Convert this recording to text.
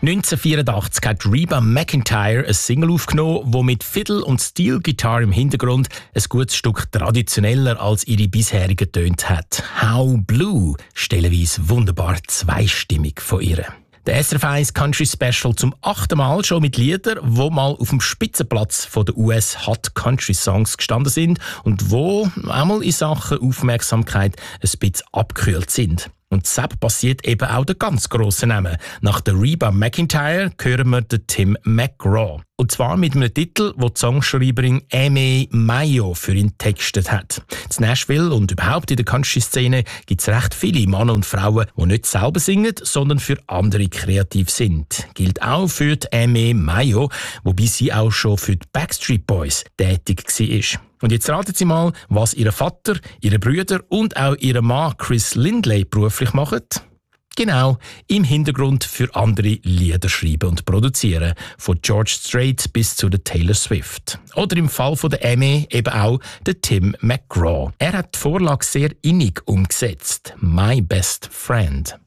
1984 hat Reba McEntire eine Single aufgenommen, die mit Fiddle und Steel Guitar im Hintergrund ein gutes Stück traditioneller als ihre bisherigen tönt hat. How Blue, stellenweise wunderbar zweistimmig von ihr. Der SRF 1 Country Special zum 8. Mal schon mit Liedern, die mal auf dem Spitzenplatz der US Hot Country Songs gestanden sind und wo einmal in Sachen Aufmerksamkeit ein bisschen abgekühlt sind. Und deshalb passiert eben auch der ganz grosse Name. Nach der Reba McEntire hören wir den Tim McGraw. Und zwar mit einem Titel, den die Songschreiberin Amy Mayo für ihn textet hat. In Nashville und überhaupt in der Country-Szene gibt es recht viele Männer und Frauen, die nicht selber singen, sondern für andere kreativ sind. Gilt auch für die Amy Mayo, wobei sie auch schon für die Backstreet Boys tätig war. Und jetzt raten Sie mal, was Ihr Vater, Ihre Brüder und auch Ihr Mann Chris Lindley beruflich machen. Genau, im Hintergrund für andere Lieder schreiben und produzieren. Von George Strait bis zu der Taylor Swift. Oder im Fall von der Amy eben auch der Tim McGraw. Er hat die Vorlage sehr innig umgesetzt. My Best Friend.